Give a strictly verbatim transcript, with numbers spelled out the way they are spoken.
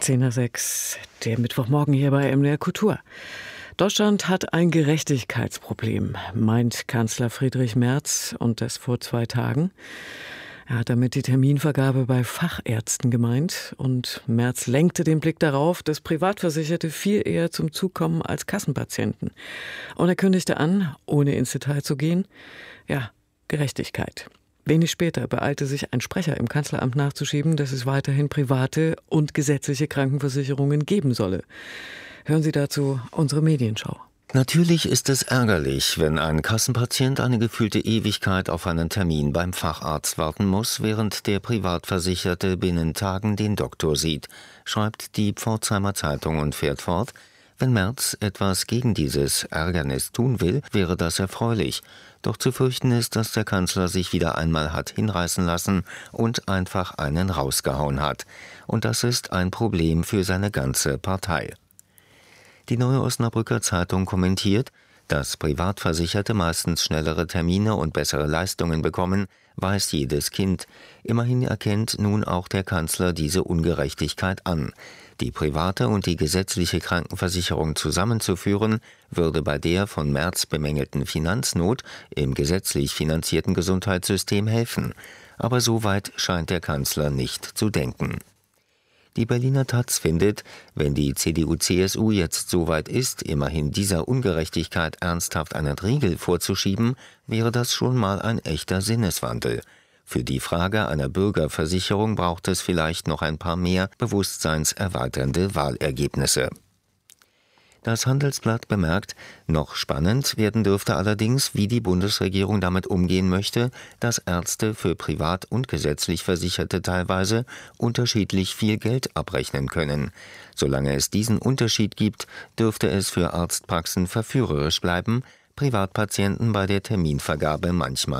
zehn nach sechs, der Mittwochmorgen hier bei M D R Kultur. Deutschland hat ein Gerechtigkeitsproblem, meint Kanzler Friedrich Merz, und das vor zwei Tagen. Er hat damit die Terminvergabe bei Fachärzten gemeint, und Merz lenkte den Blick darauf, dass Privatversicherte viel eher zum Zug kommen als Kassenpatienten. Und er kündigte an, ohne ins Detail zu gehen, ja, Gerechtigkeit. Wenig später beeilte sich ein Sprecher im Kanzleramt nachzuschieben, dass es weiterhin private und gesetzliche Krankenversicherungen geben solle. Hören Sie dazu unsere Medienschau. Natürlich ist es ärgerlich, wenn ein Kassenpatient eine gefühlte Ewigkeit auf einen Termin beim Facharzt warten muss, während der Privatversicherte binnen Tagen den Doktor sieht, schreibt die Pforzheimer Zeitung und fährt fort: Wenn Merz etwas gegen dieses Ärgernis tun will, wäre das erfreulich. Doch zu fürchten ist, dass der Kanzler sich wieder einmal hat hinreißen lassen und einfach einen rausgehauen hat. Und das ist ein Problem für seine ganze Partei. Die Neue Osnabrücker Zeitung kommentiert: Dass Privatversicherte meistens schnellere Termine und bessere Leistungen bekommen, weiß jedes Kind. Immerhin erkennt nun auch der Kanzler diese Ungerechtigkeit an. Die private und die gesetzliche Krankenversicherung zusammenzuführen, würde bei der von Merz bemängelten Finanznot im gesetzlich finanzierten Gesundheitssystem helfen. Aber so weit scheint der Kanzler nicht zu denken. Die Berliner Taz findet, wenn die C D U C S U jetzt so weit ist, immerhin dieser Ungerechtigkeit ernsthaft einen Riegel vorzuschieben, wäre das schon mal ein echter Sinneswandel. Für die Frage einer Bürgerversicherung braucht es vielleicht noch ein paar mehr bewusstseinserweiternde Wahlergebnisse. Das Handelsblatt bemerkt, noch spannend werden dürfte allerdings, wie die Bundesregierung damit umgehen möchte, dass Ärzte für privat und gesetzlich Versicherte teilweise unterschiedlich viel Geld abrechnen können. Solange es diesen Unterschied gibt, dürfte es für Arztpraxen verführerisch bleiben, Privatpatienten bei der Terminvergabe manchmal